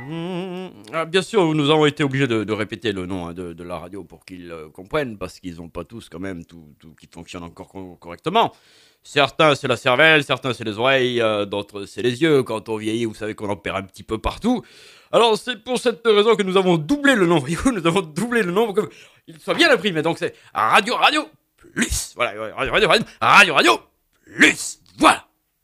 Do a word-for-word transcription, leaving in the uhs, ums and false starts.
Mmh, ah, bien sûr, nous avons été obligés de, de répéter le nom hein, de, de la radio pour qu'ils euh, comprennent, parce qu'ils n'ont pas tous quand même tout, tout qui fonctionne encore co- correctement. Certains c'est la cervelle, certains c'est les oreilles, euh, d'autres c'est les yeux. Quand on vieillit, vous savez qu'on en perd un petit peu partout. Alors c'est pour cette raison que nous avons doublé le nom. Voyez-vous, nous avons doublé le nom pour qu'il soit bien imprimé. Donc c'est Radio Radio Plus. Voilà, Radio Radio Radio Radio Radio Plus. Voilà.